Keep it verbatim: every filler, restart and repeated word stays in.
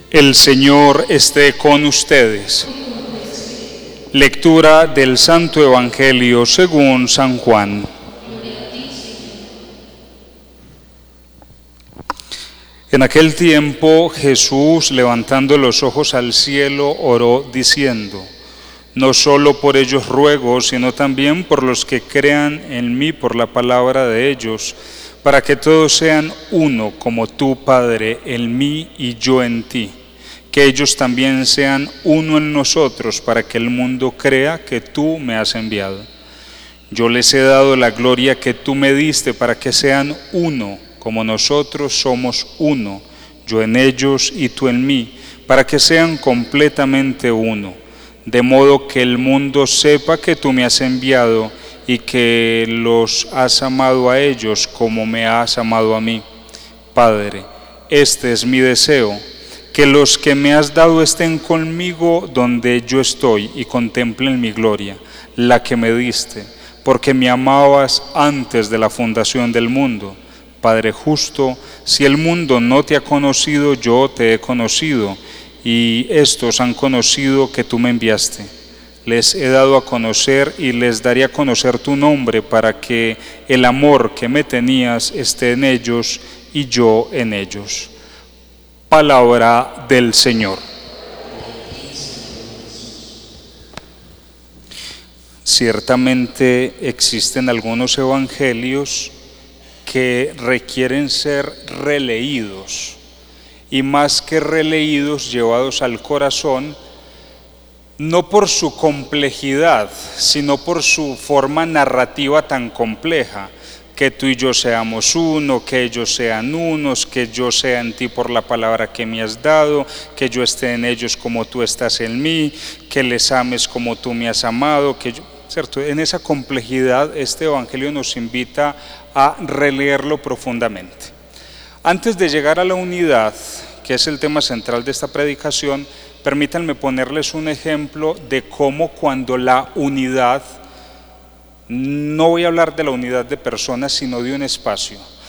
El Señor esté con ustedes. Lectura del Santo Evangelio según San Juan. En aquel tiempo Jesús, levantando los ojos al cielo, oró diciendo: No solo por ellos ruego, sino también por los que crean en mí por la palabra de ellos, para que todos sean uno, como tú, Padre, en mí y yo en ti. Que ellos también sean uno en nosotros, para que el mundo crea que tú me has enviado. Yo les he dado la gloria que tú me diste, para que sean uno, como nosotros somos uno, yo en ellos y tú en mí, para que sean completamente uno, de modo que el mundo sepa que tú me has enviado y que los has amado a ellos como me has amado a mí. Padre, este es mi deseo, que los que me has dado estén conmigo donde yo estoy y contemplen mi gloria, la que me diste, porque me amabas antes de la fundación del mundo. Padre justo, si el mundo no te ha conocido, yo te he conocido, y estos han conocido que tú me enviaste. Les he dado a conocer y les daré a conocer tu nombre, para que el amor que me tenías esté en ellos y yo en ellos. Palabra del Señor. Ciertamente existen algunos evangelios que requieren ser releídos, y más que releídos, llevados al corazón, no por su complejidad, sino por su forma narrativa tan compleja. Que tú y yo seamos uno, que ellos sean unos, que yo sea en ti por la palabra que me has dado, que yo esté en ellos como tú estás en mí, que les ames como tú me has amado, que yo, ¿cierto? En esa complejidad este evangelio nos invita a releerlo profundamente. Antes de llegar a la unidad, que es el tema central de esta predicación, permítanme ponerles un ejemplo de cómo cuando la unidad, no voy a hablar de la unidad de personas, sino de un espacio.